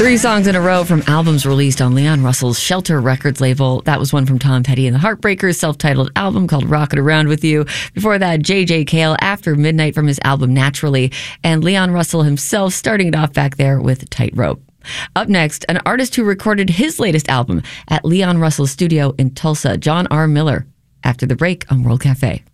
3 songs in a row from albums released on Leon Russell's Shelter Records label. That was one from Tom Petty and the Heartbreakers' self-titled album called Rockin' Around With You. Before that, J.J. Cale, After Midnight from his album Naturally. And Leon Russell himself starting it off back there with Tightrope. Up next, an artist who recorded his latest album at Leon Russell's studio in Tulsa, John R. Miller. After the break on World Cafe.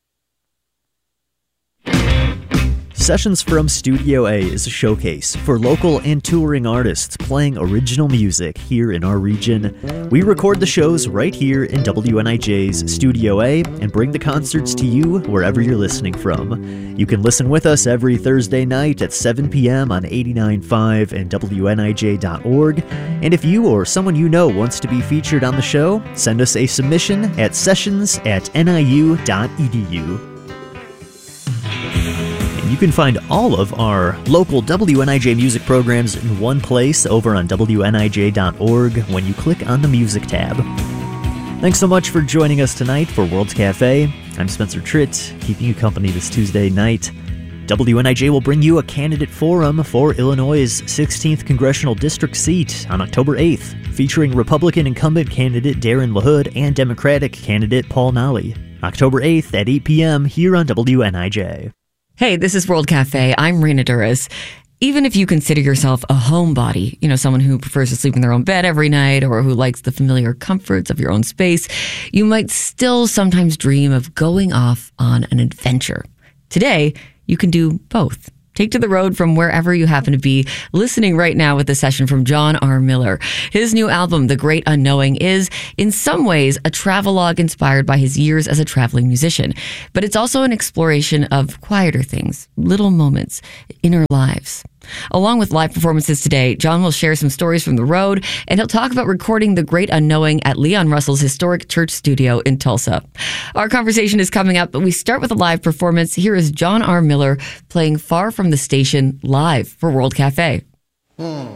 Sessions from Studio A is a showcase for local and touring artists playing original music here in our region. We record the shows right here in WNIJ's Studio A and bring the concerts to you wherever you're listening from. You can listen with us every Thursday night at 7 p.m. on 89.5 and WNIJ.org. And if you or someone you know wants to be featured on the show, send us a submission at sessions@niu.edu. You can find all of our local WNIJ music programs in one place over on WNIJ.org when you click on the Music tab. Thanks so much for joining us tonight for World Cafe. I'm Spencer Tritt, keeping you company this Tuesday night. WNIJ will bring you a candidate forum for Illinois' 16th Congressional District seat on October 8th, featuring Republican incumbent candidate Darren LaHood and Democratic candidate Paul Nally. October 8th at 8 p.m. here on WNIJ. Hey, this is World Cafe. I'm Rena Duras. Even if you consider yourself a homebody, someone who prefers to sleep in their own bed every night or who likes the familiar comforts of your own space, you might still sometimes dream of going off on an adventure. Today, you can do both. Take to the road from wherever you happen to be, listening right now with a session from John R. Miller. His new album, The Great Unknowing, is, in some ways, a travelogue inspired by his years as a traveling musician. But it's also an exploration of quieter things, little moments, inner lives. Along with live performances today, John will share some stories from the road, and he'll talk about recording The Great Unknowing at Leon Russell's historic church studio in Tulsa. Our conversation is coming up, but we start with a live performance. Here is John R. Miller playing Far From the Station live for World Cafe.